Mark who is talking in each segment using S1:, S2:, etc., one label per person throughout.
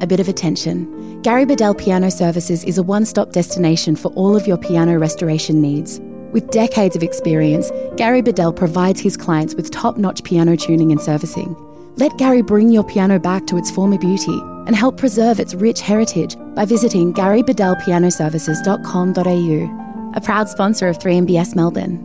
S1: a bit of attention. Gary Bedell Piano Services is a one-stop destination for all of your piano restoration needs. With decades of experience, Gary Bedell provides his clients with top-notch piano tuning and servicing. Let Gary bring your piano back to its former beauty and help preserve its rich heritage by visiting garybedellpianoservices.com.au, a proud sponsor of 3MBS Melbourne.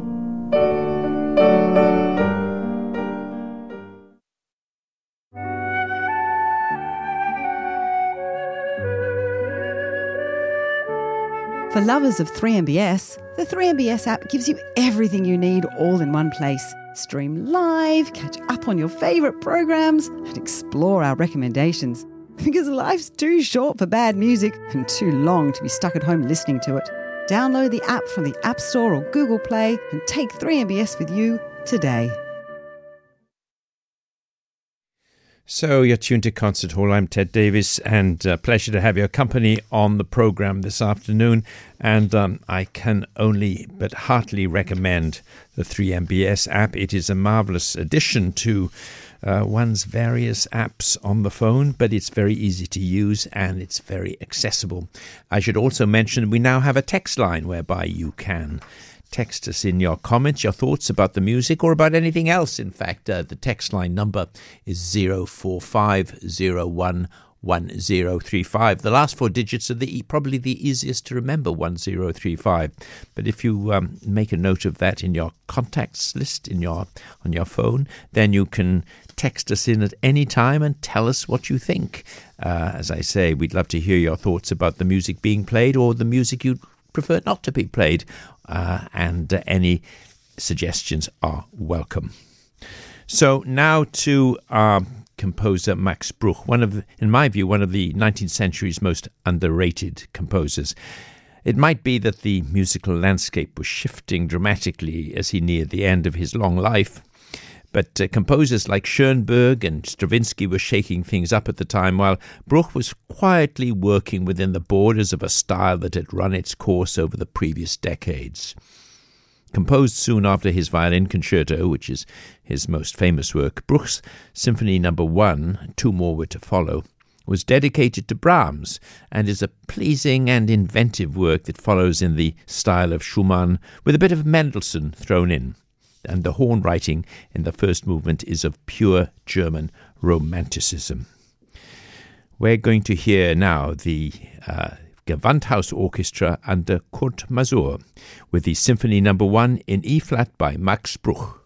S2: For lovers of 3MBS, the 3MBS app gives you everything you need all in one place. Stream live, catch up on your favourite programs, and explore our recommendations. Because life's too short for bad music and too long to be stuck at home listening to it. Download the app from the App Store or Google Play and take 3MBS with you today.
S3: So you're tuned to Concert Hall. I'm Ted Davis, and pleasure to have your company on the programme this afternoon. And I can only but heartily recommend the 3MBS app. It is a marvellous addition to one's various apps on the phone, but it's very easy to use and it's very accessible. I should also mention we now have a text line whereby you can text us in your comments, your thoughts about the music or about anything else. In fact, the text line number is 045011035. The last four digits are probably the easiest to remember, 1035. But if you make a note of that in your contacts list on your phone, then you can text us in at any time and tell us what you think. As I say, we'd love to hear your thoughts about the music being played or the music you'd prefer not to be played, and any suggestions are welcome. So now to composer Max Bruch, in my view, one of the 19th century's most underrated composers. It might be that the musical landscape was shifting dramatically as he neared the end of his long life, but composers like Schoenberg and Stravinsky were shaking things up at the time, while Bruch was quietly working within the borders of a style that had run its course over the previous decades. Composed soon after his violin concerto, which is his most famous work, Bruch's Symphony No. 1, two more were to follow, was dedicated to Brahms and is a pleasing and inventive work that follows in the style of Schumann with a bit of Mendelssohn thrown in. And the horn writing in the first movement is of pure German romanticism. We're going to hear now the Gewandhaus Orchestra under Kurt Masur with the Symphony No. 1 in E-flat by Max Bruch.